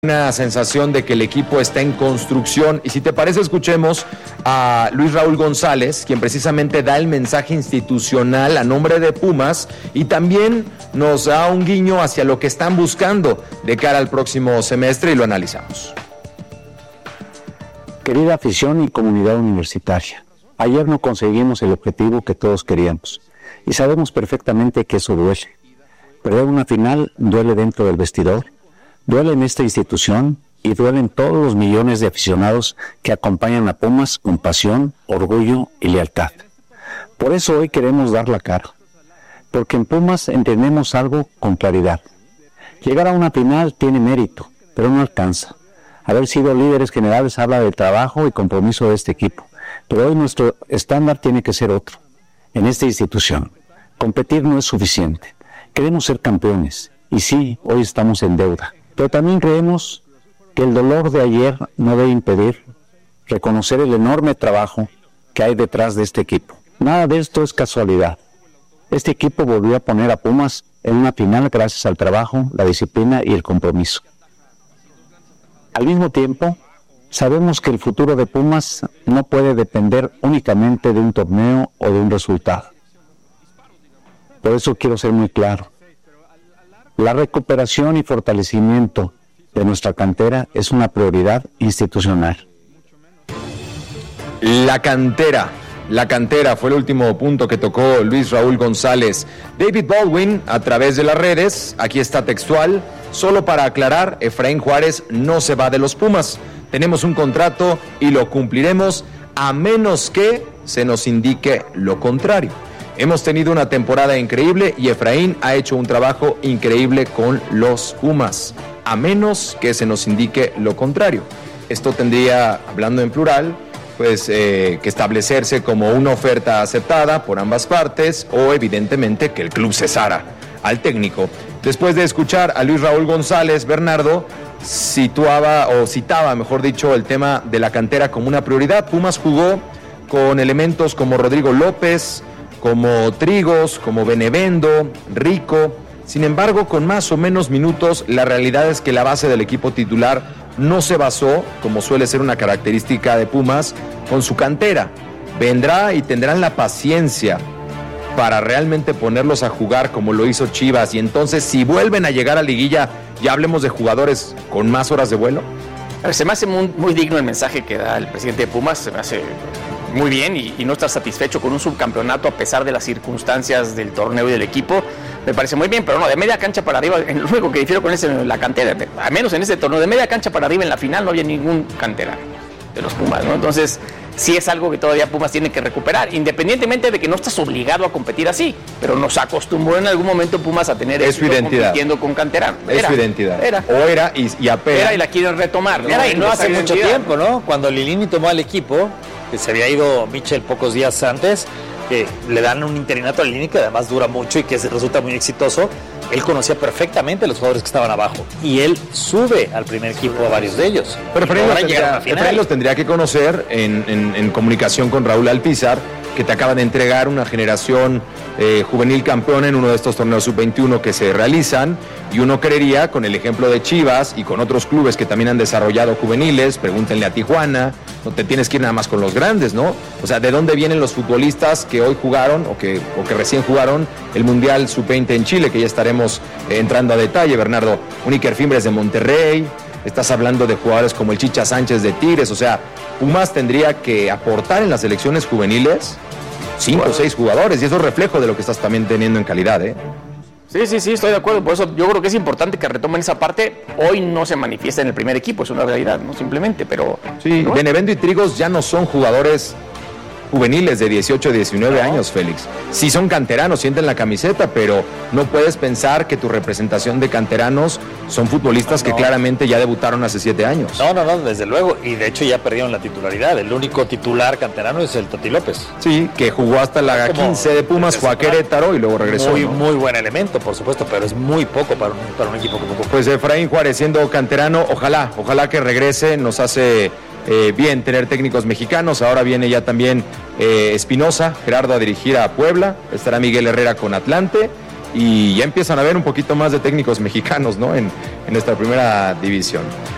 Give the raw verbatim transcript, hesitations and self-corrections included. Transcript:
Una sensación de que el equipo está en construcción, y si te parece escuchemos a Luis Raúl González, quien precisamente da el mensaje institucional a nombre de Pumas y también nos da un guiño hacia lo que están buscando de cara al próximo semestre, y lo analizamos. Querida afición y comunidad universitaria, ayer no conseguimos el objetivo que todos queríamos y sabemos perfectamente que eso duele. Perder una final duele dentro del vestidor, duele en esta institución y duelen todos los millones de aficionados que acompañan a Pumas con pasión, orgullo y lealtad. Por eso hoy queremos dar la cara, porque en Pumas entendemos algo con claridad. Llegar a una final tiene mérito, pero no alcanza. Haber sido líderes generales habla del trabajo y compromiso de este equipo, pero hoy nuestro estándar tiene que ser otro. En esta institución, competir no es suficiente. Queremos ser campeones, y sí, hoy estamos en deuda. Pero también creemos que el dolor de ayer no debe impedir reconocer el enorme trabajo que hay detrás de este equipo. Nada de esto es casualidad. Este equipo volvió a poner a Pumas en una final gracias al trabajo, la disciplina y el compromiso. Al mismo tiempo, sabemos que el futuro de Pumas no puede depender únicamente de un torneo o de un resultado. Por eso quiero ser muy claro. La recuperación y fortalecimiento de nuestra cantera es una prioridad institucional. La cantera, la cantera fue el último punto que tocó Luis Raúl González. David Baldwin, a través de las redes, aquí está textual: solo para aclarar, Efraín Juárez no se va de los Pumas. Tenemos un contrato y lo cumpliremos a menos que se nos indique lo contrario. Hemos tenido una temporada increíble y Efraín ha hecho un trabajo increíble con los Pumas, a menos que se nos indique lo contrario. Esto tendría, hablando en plural, pues eh, que establecerse como una oferta aceptada por ambas partes, o evidentemente que el club cesara al técnico. Después de escuchar a Luis Raúl González, Bernardo situaba o citaba, mejor dicho, el tema de la cantera como una prioridad. Pumas jugó con elementos como Rodrigo López, como Trigos, como Benevendo, Rico. Sin embargo, con más o menos minutos, la realidad es que la base del equipo titular no se basó, como suele ser una característica de Pumas, con su cantera. Vendrá y tendrán la paciencia para realmente ponerlos a jugar como lo hizo Chivas, y entonces si vuelven a llegar a liguilla, ya hablemos de jugadores con más horas de vuelo. A ver, se me hace muy, muy digno el mensaje que da el presidente de Pumas, se me hace muy bien, y, y no estar satisfecho con un subcampeonato a pesar de las circunstancias del torneo y del equipo, me parece muy bien, pero no, de media cancha para arriba, lo único que difiero con es la cantera, al menos en ese torneo, de media cancha para arriba en la final no había ningún cantera de los Pumas, ¿no? Entonces sí es algo que todavía Pumas tiene que recuperar, independientemente de que no estás obligado a competir así, pero nos acostumbró en algún momento Pumas a tener es su identidad, compitiendo con cantera. Es era, su identidad. Era. O era y, y apenas. Era y la quieren retomar, ¿no? Era y no hace mucho identidad. tiempo, ¿no? Cuando Lilini tomó al equipo, que se había ido Michel pocos días antes, que le dan un interinato a Lilini que además dura mucho y que resulta muy exitoso. Él conocía perfectamente a los jugadores que estaban abajo y él sube al primer equipo a varios de ellos. Pero Efraín los, tendría, los tendría que conocer en, en, en comunicación con Raúl Alpizar, que te acaba de entregar una generación eh, juvenil campeón en uno de estos torneos sub veintiuno que se realizan, y uno creería, con el ejemplo de Chivas y con otros clubes que también han desarrollado juveniles, pregúntenle a Tijuana, no te tienes que ir nada más con los grandes, ¿no? O sea, ¿de dónde vienen los futbolistas que hoy jugaron o que, o que recién jugaron el Mundial sub veinte en Chile, que ya estaremos eh, entrando a detalle, Bernardo? Un Iker Fimbres de Monterrey, estás hablando de jugadores como el Chicha Sánchez de Tigres. O sea, Pumas tendría que aportar en las selecciones juveniles cinco o seis jugadores, y eso es reflejo de lo que estás también teniendo en calidad, ¿eh? Sí, sí, sí, estoy de acuerdo. Por eso yo creo que es importante que retomen esa parte. Hoy no se manifiesta en el primer equipo, es una realidad, no simplemente, pero... Sí, ¿no? Benevendo y Trigos ya no son jugadores juveniles de dieciocho, diecinueve no. años, Félix. Sí son canteranos, sienten la camiseta, pero no puedes pensar que tu representación de canteranos son futbolistas no, no. que claramente ya debutaron hace siete años. No, no, no, desde luego, y de hecho ya perdieron la titularidad. El único titular canterano es el Toti López. Sí, que jugó hasta la Como quince de Pumas, fue a Querétaro y luego regresó. Muy, ¿no? muy buen elemento, por supuesto, pero es muy poco para un, para un equipo como Pumas. Pues Efraín Juárez, siendo canterano, ojalá, ojalá que regrese, nos hace... Eh, bien tener técnicos mexicanos. Ahora viene ya también eh, Espinosa, Gerardo, a dirigir a Puebla. Estará Miguel Herrera con Atlante, y ya empiezan a ver un poquito más de técnicos mexicanos, ¿no? en, en esta primera división.